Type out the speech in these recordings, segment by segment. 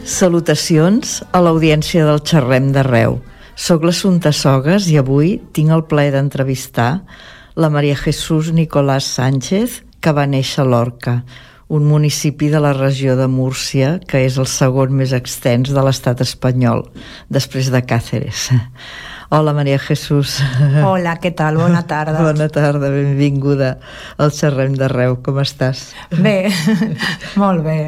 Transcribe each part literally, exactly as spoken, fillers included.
Salutacions a l'audiència del Xerrem d'Arreu. Soc l'Assumpta Sogas i avui tinc el plaer d'entrevistar la Maria Jesús Nicolás Sánchez, que va néixer a Lorca, un municipi de la regió de Múrcia, que és el segon més extens de l'estat espanyol, després de Càceres. Hola, Maria Jesús. Hola, què tal? Bona tarda. Bona tarda, benvinguda al Xerrem d'Arreu. Com estàs? Bé, molt bé.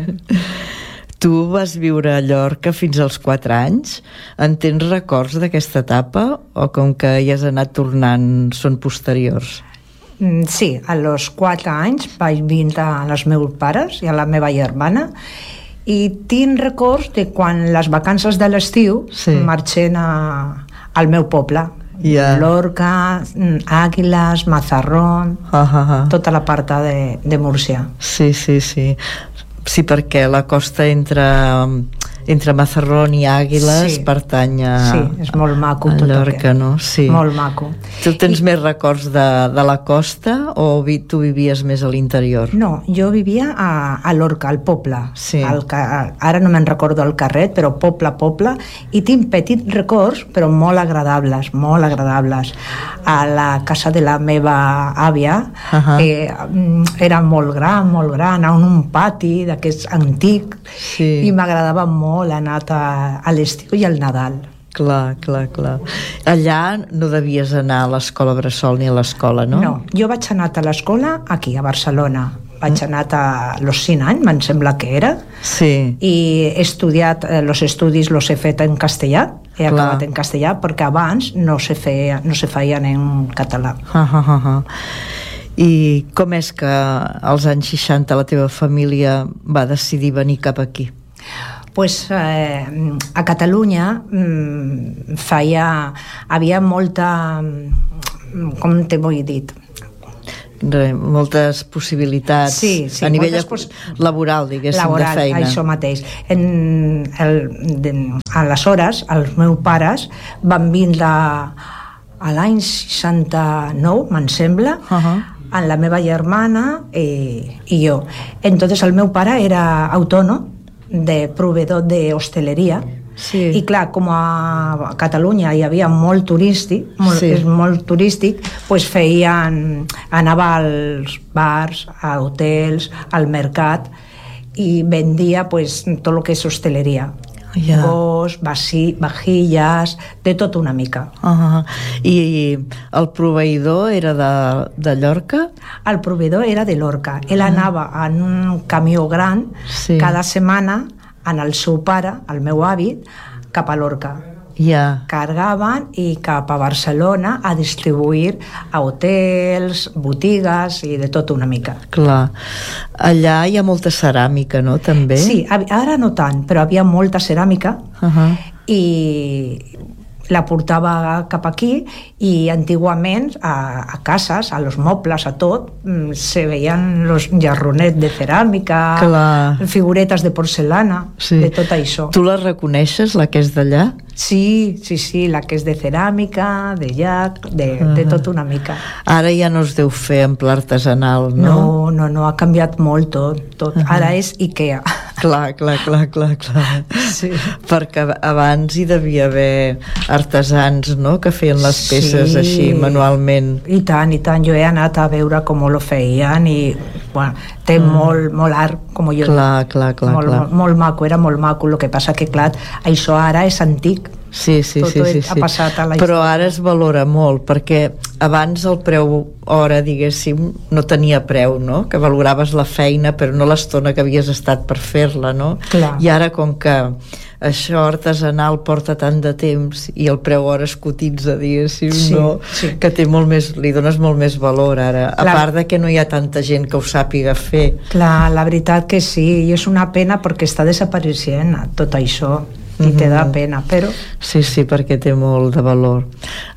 Tu vas viure a Llorca fins als quatre anys. En tens records d'aquesta etapa o com que hi has anat tornant són posteriors? Sí, a los quatre anys vaig vindre als meus pares i a la meva germana i tinc records de quan les vacances de l'estiu sí. marxen a, al meu poble. Yeah. Lorca, Àguiles, Mazarrón, uh -huh. tota la part de, de Múrcia. Sí, sí, sí. Sí, perquè la costa entre, entre Mazarrón i Àguiles sí. pertany a... Sí, és molt maco a tot Llorca, no? Sí. Molt maco. Tu tens I... més records de, de la costa o vi, tu vivies més a l'interior? No, jo vivia a, a Lorca, al poble. Sí. Al, ara no me'n recordo el carret, però poble, poble, i tinc petits records, però molt agradables, molt agradables. A la casa de la meva àvia, uh -huh. eh, era molt gran, molt gran, en un pati d'aquest antic, sí. i m'agradava molt anar a, a l'estiu i al Nadal. Clar, clar, clar. Allà no devies anar a l'escola bressol ni a l'escola, no? No, jo vaig anar a l'escola aquí, a Barcelona. Vaig anar a los cinc anys, me'n sembla que era, sí. i he estudiat, els estudis els he fet en castellà, he clar. acabat en castellà, perquè abans no se, feia, no se feien en català. Uh -huh, uh -huh. I com és que als anys seixanta la teva família va decidir venir cap aquí? Pues, eh, a Catalunya mm, feia, havia molta, com te vull dir, Re, moltes possibilitats sí, sí, a nivell pos... laboral, diguéssim, laboral, de feina. Això mateix. En el, de, aleshores, els meus pares van vindre a l'any seixanta-nou, me'n sembla, uh -huh. amb la meva germana eh, i jo. Entonces el meu pare era autònom, de proveedor d'hostaleria, sí. i clar, com a Catalunya hi havia molt turístic, molt, sí. és molt turístic, pues feien, anava als bars, a hotels, al mercat, i vendia pues tot el que és hostaleria. Yeah. Gos, vajilles, de tot una mica. Uh -huh. I el proveïdor era de, de Llorca? El proveïdor era de Lorca. Ell uh -huh. anava en un camió gran sí. cada setmana en el seu pare, el meu avi, cap a Lorca. Yeah. Cargaven i cap a Barcelona a distribuir a hotels, botigues i de tot una mica. Clar. Allà hi ha molta ceràmica, no? També? Sí, ara no tant, però havia molta ceràmica uh -huh. i la portava cap aquí i antigament a, a cases, a los mobles, a tot, se veien los jarronets de ceràmica, clar. Figuretes de porcelana, sí. de tot això. Tu la reconeixes, la que és d'allà? Sí, sí, sí, la que és de ceràmica, de llac, de, uh -huh. de tot una mica. Ara ja no es deu fer en pla artesanal, no? No, no, no, ha canviat molt tot, tot. Uh -huh. Ara és Ikea. Clar, clar, clar, clar, clar. Sí. Perquè abans hi devia haver artesans, no?, que feien les peces sí. així manualment. I tant, i tant. Jo he anat a veure com ho feien i, bueno, té mm. molt, molt art, com jo. Clar, clar, clar. Molt, clar. Molt, molt maco, era molt maco. El que passa que, clar, això ara és antic. Sí, sí, tot sí, sí, sí. ha passat a la però ara es valora molt, perquè abans el preu hora, diguéssim, no tenia preu, no? Que valoraves la feina però no l'estona que havies estat per fer-la, no? Clar. I ara, com que això artesanal porta tant de temps i el preu hora es cotitza, diguéssim, sí, no? Sí. Que té molt més, li dones molt més valor ara, a la... part de que no hi ha tanta gent que ho sàpiga fer. Clar, la veritat que sí, i és una pena perquè està desapareixent tot això. I te da pena, però... Sí, sí, perquè té molt de valor.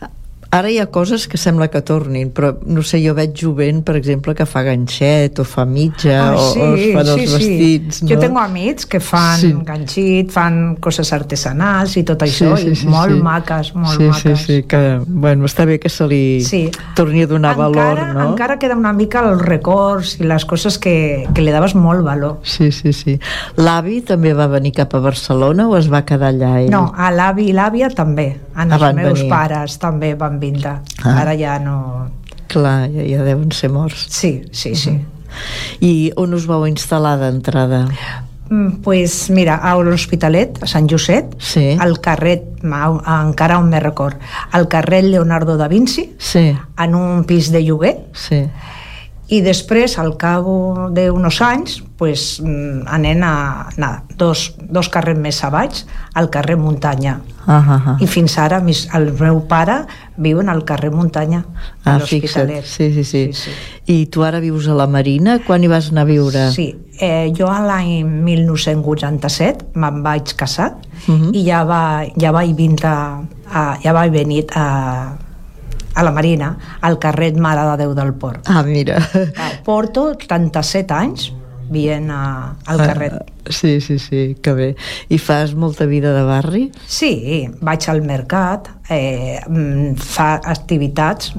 Ara hi ha coses que sembla que tornin, però no sé, jo veig jovent, per exemple, que fa ganxet o fa mitja, ah, o, sí, o es fan sí, els vestits, sí. no? Jo tengo amics que fan sí. ganxit, fan coses artesanals i tot això, sí, sí, sí, i molt sí. maques, molt sí, maques. Sí, sí, que, bueno, està bé que se li sí. torni a donar encara, valor, no? Encara queda una mica els records i les coses que, que li daves molt valor. Sí, sí, sí. L'avi també va venir cap a Barcelona o es va quedar allà ell? No, a l'avi i l'àvia també, en els ah, meus venir. pares també van vindre. Ah. Ara ja no... Clar, ja, ja deuen ser morts. Sí, sí, sí. Uh-huh. I on us vau instal·lar d'entrada? Mm, pues mira, a l'Hospitalet, a Sant Josep, sí. al carrer, encara on me record, al carrer Leonardo da Vinci, sí. en un pis de lloguer, sí. i després, al cabo d'uns anys, pues, anem a nada, dos, dos carrers més avall, al carrer Muntanya. Ah, ah, ah. I fins ara mis, el meu pare viu al carrer Muntanya, a ah, l'Hospitalet. Sí, sí, sí. sí, sí. I tu ara vius a la Marina? Quan hi vas anar a viure? Sí, eh, jo a l'any mil nou-cents vuitanta-set me'n vaig casar uh-huh. i ja, va, ja vaig vindre a, ja vaig venir a a la Marina, al carrer Mare de Déu del Port. Ah, mira. Porto trenta-set anys vivint a, al carrer. Ah, sí, sí, sí, que bé. I fas molta vida de barri? Sí, vaig al mercat, eh, fa activitats,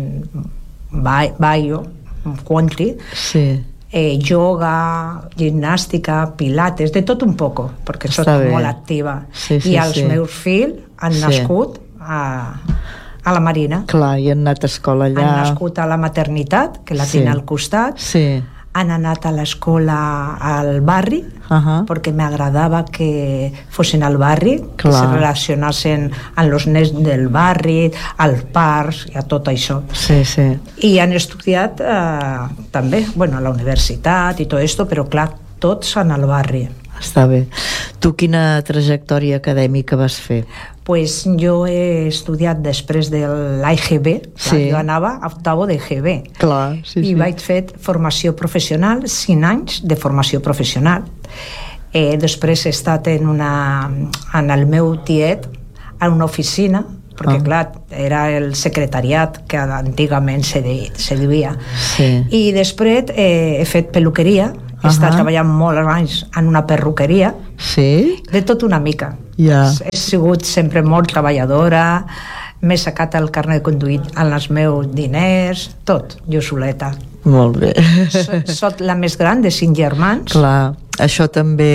ballo, quanti, sí. eh, yoga, gimnàstica, pilates, de tot un poco, perquè soc molt activa. Sí, sí, I els sí. meus fills han sí. nascut a... a la Marina. Clar, i han anat a escola allà. Han nascut a la maternitat, que la sí. tinc al costat. Sí. Han anat a l'escola al barri, uh-huh. perquè m'agradava que fossin al barri, Clar. que se relacionassin amb els nens del barri, als parcs i a tot això. Sí, sí. I han estudiat eh, també, bueno, a la universitat i tot això, però clar, tots en el barri. Està bé. Tu quina trajectòria acadèmica vas fer? Pues jo he estudiat després de l'A I G B, sí. jo anava a octavo de G B. Clar, sí, I sí. vaig fer formació professional, cinc anys de formació professional. Eh, després he estat en, una, en el meu tiet, en una oficina, perquè ah. clar, era el secretariat que antigament se, de, se diria. Sí. I després eh, he fet peluqueria, he estat uh-huh. treballant molts anys en una perruqueria, sí? de tot una mica. Yeah. He sigut sempre molt treballadora, m'he sacat el carnet de conduir amb els meus diners, tot, jo soleta. Molt bé. Soc, soc la més gran de cinc germans. Clar, això també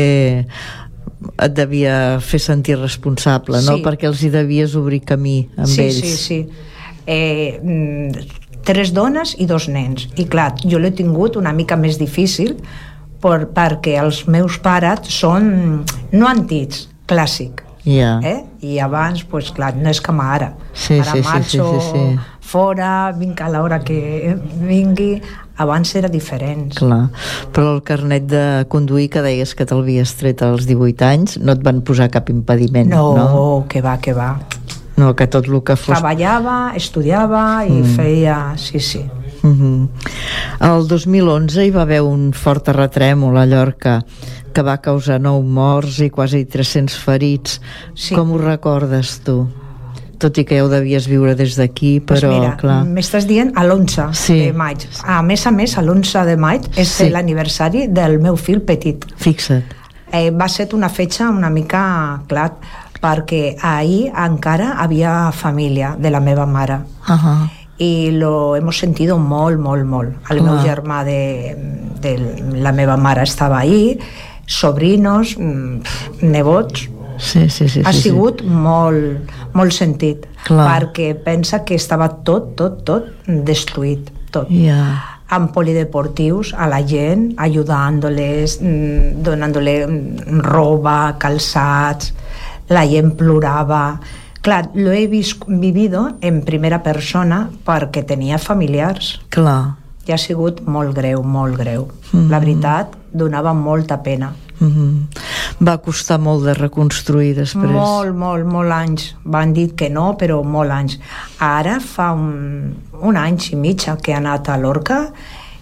et devia fer sentir responsable, no? Sí. Perquè els hi devies obrir camí amb sí, ells. Sí, sí, sí. Eh, tres dones i dos nens. I clar, jo l'he tingut una mica més difícil per, perquè els meus pares són no antics, clàssic. Yeah. Eh? I abans, pues, clar, no és com ara. Sí, ara sí, marxo sí, sí, sí. fora, vinc a l'hora que vingui. Abans era diferent. Clar, però el carnet de conduir que deies que t'havies tret als divuit anys, no et van posar cap impediment, no? No, que va, que va. No, que tot el que fos... Treballava, estudiava i mm. feia... Sí, sí. Mm-hmm. El dos mil onze hi va haver un fort terratrèmol a Llorca que va causar nou morts i quasi tres-cents ferits. Sí. Com ho recordes tu? Tot i que ja ho devies viure des d'aquí, però pues mira, clar... m'estàs dient a l'onze sí. de maig. A més a més, a l'onze de maig és sí. l'aniversari del meu fill petit. Fixa't. Eh, va ser una fetge una mica, clar, perquè ahir encara havia família de la meva mare. Uh-huh. I lo hemos sentido molt, molt, molt. El clar. Meu germà de, de la meva mare estava ahí, sobrinos, nebots... Sí, sí, sí, ha sí, sigut sí. molt, molt sentit. Clar. Perquè pensa que estava tot, tot, tot destruït. Tot. Yeah. Amb polideportius a la gent, ajudant-les, donant-li roba, calçats, la gent plorava. Clar, lo he vivido en primera persona perquè tenia familiars. Clar. I ha sigut molt greu, molt greu. Mm-hmm. La veritat, donava molta pena. Mm-hmm. Va costar molt de reconstruir després. Molt, molt, molt anys. Van dir que no, però molt anys. Ara fa un, un any i mig que he anat a Lorca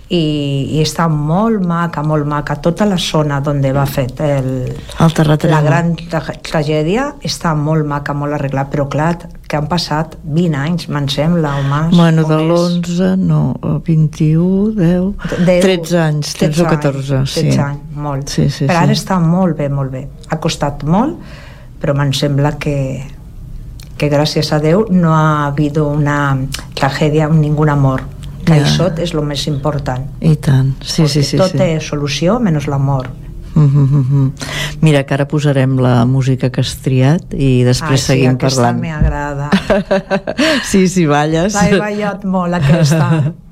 i, i està molt maca, molt maca. Tota la zona on va fet el, el terratrèmol, la gran tra tragèdia, està molt maca, molt arreglat, però clar, que han passat vint anys, me'n sembla, o més. Bueno, de l'onze, no, vint-i-u, deu, tretze anys, tretze o catorze, sí. tretze anys, molt. Sí, sí, però ara sí. està molt bé, molt bé. Ha costat molt, però me'n sembla que, que gràcies a Déu no ha habido una tragèdia amb ningú mort. Que ja. Això és el més important. I tant, sí, sí, sí. Tot sí. té solució, menys la mort. Mm-hmm. Mira, que ara posarem la música que has triat i després ah, sí, seguim parlant. Sí, aquesta m'agrada. Sí, sí, balles. L'he ballat molt, aquesta.